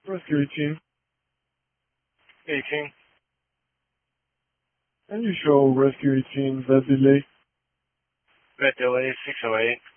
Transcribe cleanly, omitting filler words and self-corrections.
Rescue 18. 18. Can you show Rescue 18 that delay? Red delay 608.